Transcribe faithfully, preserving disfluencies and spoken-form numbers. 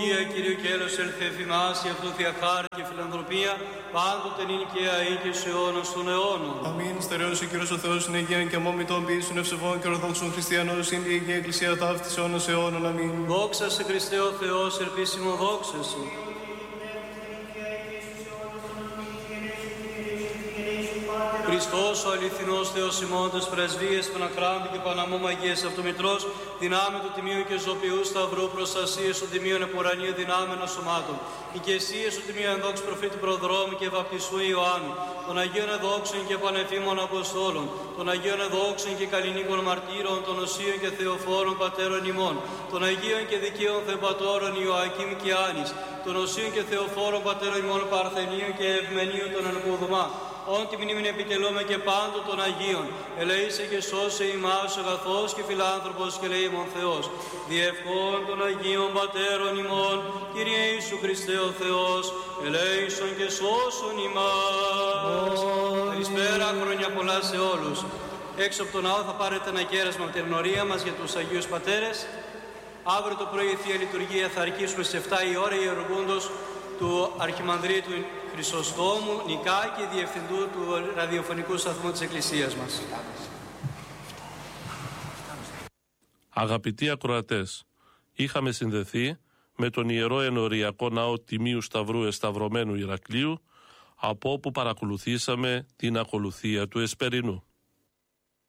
Κύριε και έλεος ελθε εφημάς, η αυτοθεία χάρη και φιλανθρωπία, πάντοτε νυν και αεί και σε αιώνας των αιώνων. Αμήν. Στερεός ο Κύριος ο Θεός είναι υγιέν και αμόμητον ποιήσουν ευσεβών και ορθόδοξων χριστιανών, είναι η Αγία Εκκλησία ταύτης αιώνας αιώνων. Αμήν. Δόξα σε Χριστέ ο Θεός, ελπίσιμο δόξα σου. Χριστός ο αληθινός Θεός ημών, τες πρεσβείες, Παναχράντου και Παναμού Μαγείας Αυτομητρός, δυνάμει του Τιμίου και Ζωπιού Σταυρού, προστασίες του Τιμίων Επουρανίου δυνάμενων σωμάτων, οικεσίες του Τιμίου ενδόξ προφήτη Προδρόμου και βαπτιστού Ιωάννου, των Αγίων Εδόξων και Πανεφήμων Αποστόλων, των Αγίων Εδόξων και Καλλινίκων Μαρτύρων, των Οσίων και Θεοφόρων Πατέρων ημών, των Αγίων και Δικαίων Θεοπατώρων Ιωακήμ και Άνης, των Οσίων και Θεοφόρων Πατέρων ημών Παρθενίων και Ευμενίων των Ελπουδουμά, όν τη μνήμην επιτελούμε και πάντων των Αγίων, ελεήσε και σώσε ημάς αγαθός και φιλάνθρωπος και ελεήμων Θεός, διευχών των Αγίων Πατέρων ημών, Κύριε Ιησού Χριστέ ο Θεός, ελέησον και σώσον ημάς. Καλησπέρα, χρόνια πολλά σε όλους. Έξω από τον ναό θα πάρετε ένα κέρασμα από την ενορία μας για τους Αγίους Πατέρες. Αύριο το πρωί η Θεία Λειτουργία θα αρχίσουμε στις εφτά η ώρα ιερουργούντος του Αρχιμανδρίτου Χρυσοστόμου Νικάκη, Διευθυντού του ραδιοφωνικού σταθμού της Εκκλησίας μας. Αγαπητοί ακροατές, είχαμε συνδεθεί με τον Ιερό Ενοριακό Ναό Τιμίου Σταυρού Εσταυρωμένου Ηρακλείου, από όπου παρακολουθήσαμε την ακολουθία του Εσπερινού.